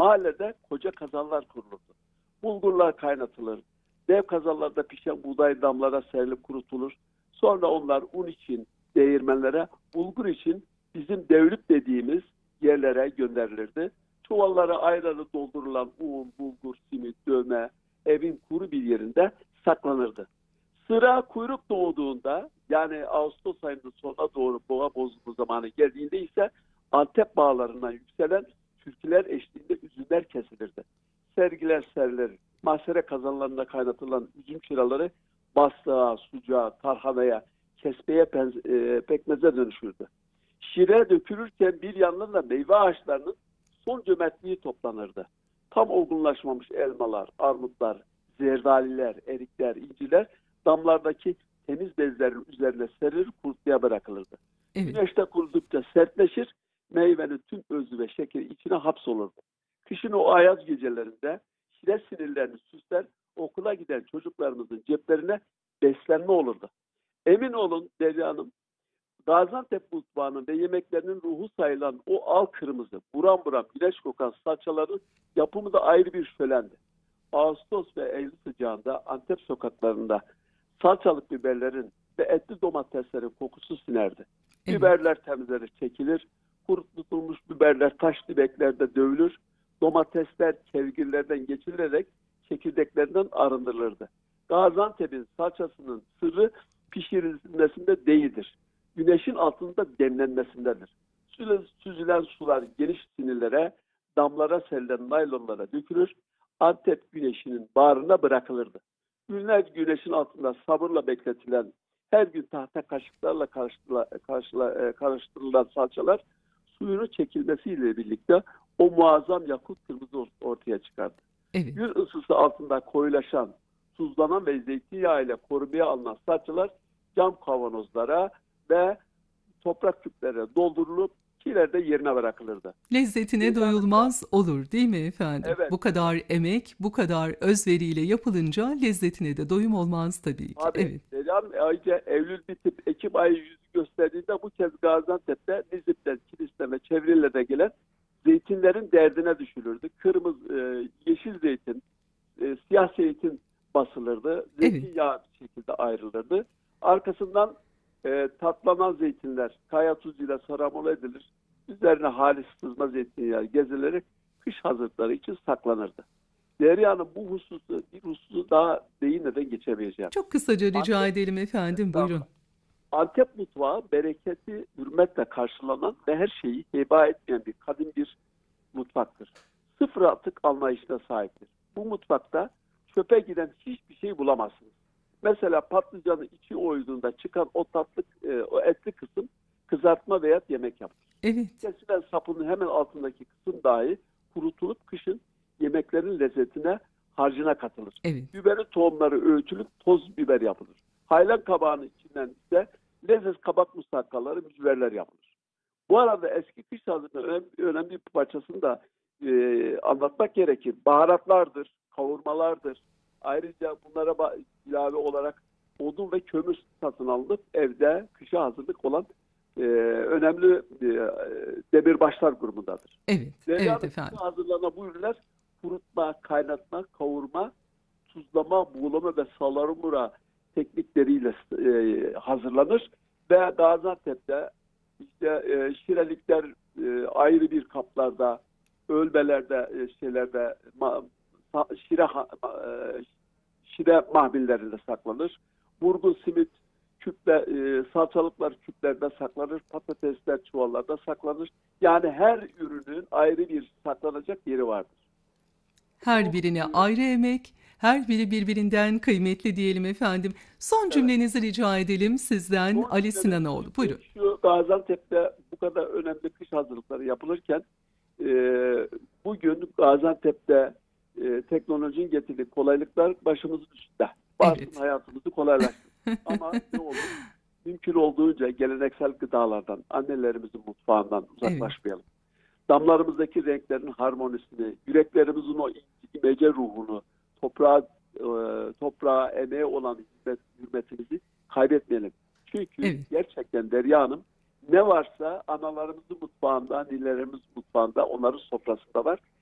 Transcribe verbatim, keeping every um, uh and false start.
mahallede koca kazanlar kurulurdu. Bulgurlar kaynatılır. Dev kazanlarda pişen buğday damlara serilip kurutulur. Sonra onlar un için değirmenlere, bulgur için bizim devlüp dediğimiz yerlere gönderilirdi. Çuvallara ayrı doldurulan un, bulgur, simit, dövme evin kuru bir yerinde saklanırdı. Sıra kuyruk doğduğunda, yani Ağustos ayının sonuna doğru boğa bozulma zamanı geldiğinde ise Antep bağlarından yükselen türküler eşliğinde üzümler kesilirdi. Sergiler serilir. Mahsere kazanlarında kaynatılan üzüm çıraları bastığa, sucuğa, tarhanaya, kesmeye, e, pekmeze dönüşürdü. Şire dökülürken bir yandan da meyve ağaçlarının son cömertliği toplanırdı. Tam olgunlaşmamış elmalar, armutlar, zerdaliler, erikler, inciler damlardaki temiz bezlerin üzerine serilir, kurutmaya bırakılırdı. Evet. Güneşte kurudukça sertleşir, meyvenin tüm özü ve şekeri içine hapsolurdu. Kışın o ayaz gecelerinde şire sinirlerini süsler, okula giden çocuklarımızın ceplerine beslenme olurdu. Emin olun Derya Hanım, Gaziantep mutfağının ve yemeklerinin ruhu sayılan o al kırmızı, buram buram güneş kokan salçaların yapımı da ayrı bir şölendi. Ağustos ve Eylül sıcağında Antep sokaklarında salçalık biberlerin ve etli domateslerin kokusu sinerdi. Evet. Biberler temizlenir, çekilir. Kurutulmuş biberler taş dibeklerde dövülür. Domatesler kevgirlerden geçirilerek çekirdeklerinden arındırılırdı. Gaziantep'in salçasının sırrı pişirilmesinde değildir. Güneşin altında demlenmesindedir. Süzülen sular geniş sinirlere, damlara serilen naylonlara dökülür. Antep güneşinin bağrına bırakılırdı. Günler güneşin altında sabırla bekletilen, her gün tahta kaşıklarla karıştırılan salçalar suyunu çekilmesiyle birlikte o muazzam yakut kırmızı ortaya çıkardı. Evet. Gün ısısı altında koyulaşan, tuzlanan ve zeytinyağı ile korumaya alınan salçalar cam kavanozlara ve toprak küplere doldurulup kilerde yerine bırakılırdı. Lezzetine doyulmaz olur değil mi efendim? Evet. Bu kadar emek, bu kadar özveriyle yapılınca lezzetine de doyum olmaz tabii ki. Abi, Evet. Selam, ayrıca Eylül bitip Ekim ayı yüzü gösterdiğinde bu kez Gaziantep'te, Nizip'ten, Kilis'ten ve çevrelerine gelen zeytinlerin derdine düşülürdü. Kırmızı, e, yeşil zeytin, e, siyah zeytin basılırdı. Zeytinyağı bir şekilde ayrılırdı. Arkasından e, tatlanan zeytinler kaya tuzuyla saramol edilir. Üzerine halis sızma zeytinyağı gezilerek kış hazırlıkları için saklanırdı. Derya Hanım, bu hususu, bir hususu daha değinmeden geçemeyeceğim. Çok kısaca rica Antep, edelim efendim. Buyurun. Antep mutfağı bereketi hürmetle karşılanan ve her şeyi heba etmeyen bir kadim bir mutfaktır. Sıfır atık anlayışına sahiptir. Bu mutfakta çöpe giden hiçbir şey bulamazsınız. Mesela patlıcanı içi oyduğunda çıkan o tatlı, e, o etli kısım kızartma veya yemek yapılır. Evet. Kesilen sapının hemen altındaki kısım dahi kurutulup kışın yemeklerin lezzetine, harcına katılır. Evet. Biberin tohumları öğütülüp toz biber yapılır. Haylan kabağının içinden ise lezzet kabak musakkaları, mücverler yapılır. Bu arada eski kış hazırlığının önemli, önemli bir parçasını da e, anlatmak gerekir. Baharatlardır, kavurmalardır. Ayrıca bunlara ilave olarak odun ve kömür satın alınıp evde kışa hazırlık olan e, önemli e, demirbaşlar grubumundadır. Evet. Evet efendim. Hazırlanan bu ürünler kurutma, kaynatma, kavurma, tuzlama, buğulama ve salamura teknikleriyle e, hazırlanır ve Gaziantep'te işte e, şirelikler e, ayrı bir kaplarda, ölbelerde, e, şeylerde, ma, şire e, şire mahvillerinde saklanır. Vurgun simit küple, e, salçalıklar küplerde saklanır, patatesler çuvallarda saklanır. Yani her ürünün ayrı bir saklanacak yeri vardır. Her birine ayrı emek, her biri birbirinden kıymetli diyelim efendim. Son Evet. cümlenizi rica edelim sizden Son Ali Sinanoğlu. Buyurun. Şu Gaziantep'te bu kadar önemli kış hazırlıkları yapılırken e, bugün Gaziantep'te e, teknolojinin getirdiği kolaylıklar başımızın üstünde. Varsın Evet. hayatımızı kolaylaştırır. Ama ne olur? Mümkün olduğunca geleneksel gıdalardan, annelerimizin mutfağından uzaklaşmayalım. Evet. Damlarımızdaki renklerin harmonisini, yüreklerimizin o imece ruhunu, toprağa, e, toprağa emeğe olan hürmet, hürmetimizi kaybetmeyelim. Çünkü evet, gerçekten Derya Hanım, ne varsa analarımızın mutfağında, annelerimiz mutfağında, onların sofrasında var.